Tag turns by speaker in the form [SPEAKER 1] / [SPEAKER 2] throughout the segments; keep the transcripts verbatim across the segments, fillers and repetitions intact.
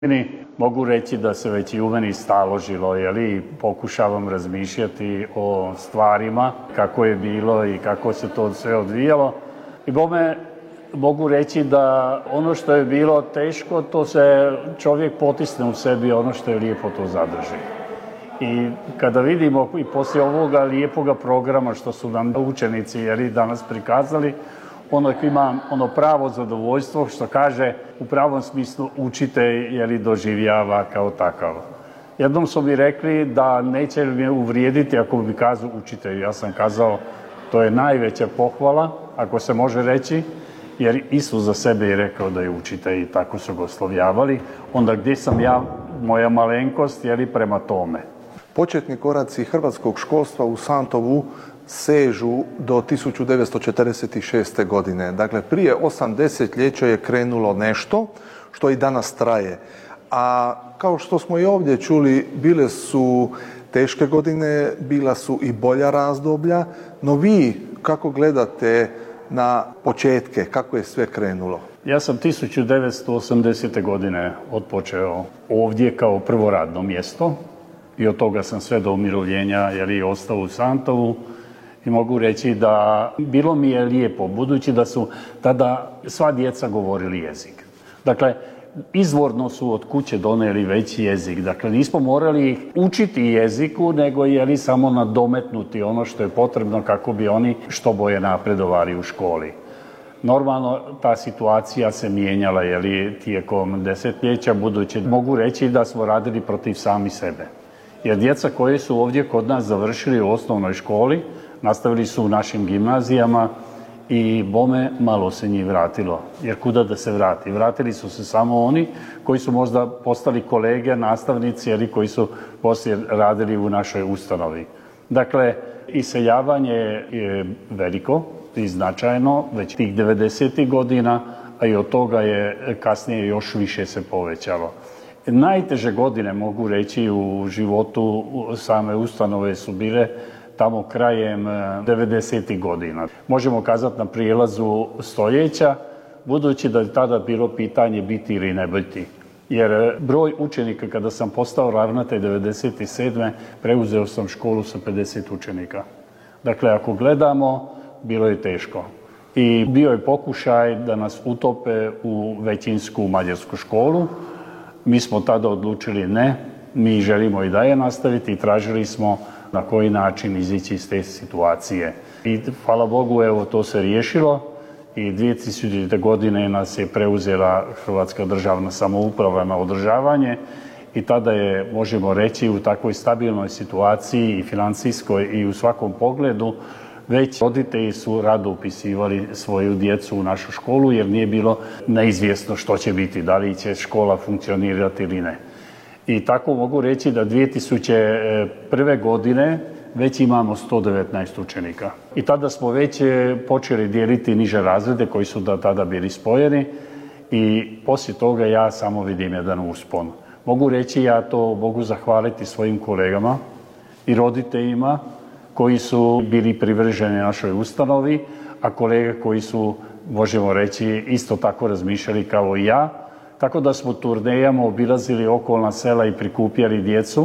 [SPEAKER 1] Mogu reći da se već i u meni staložilo, jeli, pokušavam razmišljati o stvarima, kako je bilo i kako se to sve odvijalo. I bome mogu reći da ono što je bilo teško, to se čovjek potisne u sebi, ono što je lijepo to zadrži. I kada vidimo i poslije ovoga lijepoga programa što su nam učenici jeli, danas prikazali, ono ima ono pravo zadovoljstvo što kaže u pravom smislu učitelj jeli, doživljava kao takav. Jednom su mi rekli da neće me uvrijediti ako bi kazao učitelj. Ja sam kazao to je najveća pohvala, ako se može reći, jer Isus za sebe je rekao da je učitelj i tako su ga oslovljavali. Onda gdje sam ja, moja malenkost, jeli prema tome.
[SPEAKER 2] Početni koraci hrvatskog školstva u Santovu sežu do tisuću devetsto četrdeset šeste. godine. Dakle, prije osam desetljeća je krenulo nešto što i danas traje. A kao što smo i ovdje čuli, bile su teške godine, bila su i bolja razdoblja, no vi kako gledate na početke, kako je sve krenulo?
[SPEAKER 1] Ja sam tisuću devetsto osamdesete. godine otpočeo ovdje kao prvo radno mjesto i od toga sam sve do umirovljenja jer ostao u Santovu. I mogu reći da bilo mi je lijepo, budući da su tada sva djeca govorili jezik. Dakle, izvorno su od kuće donijeli već jezik. Dakle, nismo morali učiti jeziku, nego je samo nadometnuti ono što je potrebno kako bi oni što bolje napredovali u školi. Normalno, ta situacija se mijenjala jeli, tijekom desetljeća, budući mogu reći da smo radili protiv sami sebe. Jer djeca koji su ovdje kod nas završili u osnovnoj školi, nastavili su u našim gimnazijama i bome malo se njih vratilo. Jer kuda da se vrati? Vratili su se samo oni koji su možda postali kolege, nastavnici ili koji su poslije radili u našoj ustanovi. Dakle, iseljavanje je veliko i značajno već tih devedesetih godina, a i od toga je kasnije još više se povećalo. Najteže godine, mogu reći, u životu same ustanove su bile tamo krajem devedesetih godina. Možemo kazati na prijelazu stoljeća, budući da je tada bilo pitanje biti ili ne biti. Jer broj učenika, kada sam postao ravnatelj devedeset sedme. preuzeo sam školu sa pedeset učenika. Dakle, ako gledamo, bilo je teško. I bio je pokušaj da nas utope u većinsku mađarsku školu. Mi smo tada odlučili ne, mi želimo i dalje nastaviti i tražili smo na koji način izići iz te situacije. I hvala Bogu, evo to se riješilo i dvije tisućite. godine nas je preuzela Hrvatska državna samouprava na održavanje i tada je, možemo reći, u takvoj stabilnoj situaciji i financijskoj i u svakom pogledu već roditelji su rado upisivali svoju djecu u našu školu jer nije bilo neizvjesno što će biti, da li će škola funkcionirati ili ne. I tako mogu reći da dvije tisuće prve. godine već imamo sto devetnaest učenika. I tada smo već počeli dijeliti niže razrede koji su da tada bili spojeni i poslije toga ja samo vidim jedan uspon. Mogu reći, ja to mogu zahvaliti svojim kolegama i roditeljima koji su bili privrženi našoj ustanovi, a kolege koji su, možemo reći, isto tako razmišljali kao i ja. Tako da smo turnejama obilazili okolna sela i prikupljali djecu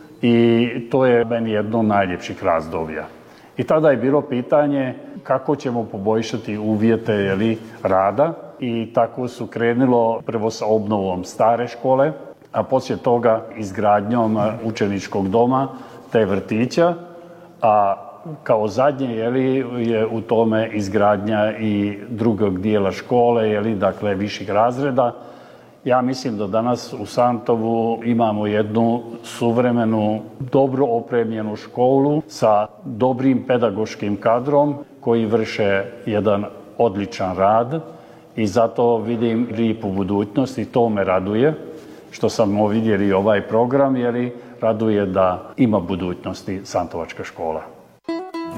[SPEAKER 1] i to je meni jedno od najljepših razdoblja. I tada je bilo pitanje kako ćemo poboljšati uvjete jeli, rada i tako su krenilo prvo sa obnovom stare škole, a poslije toga izgradnjom učeničkog doma te vrtića, a kao zadnje jeli, je u tome izgradnja i drugog dijela škole, jeli, dakle viših razreda. Ja mislim da danas u Santovu imamo jednu suvremenu, dobro opremljenu školu sa dobrim pedagoškim kadrom koji vrše jedan odličan rad i zato vidim lijepu budućnost i to me raduje što smo vidjeli ovaj program jer raduje da ima budućnosti Santovačka škola.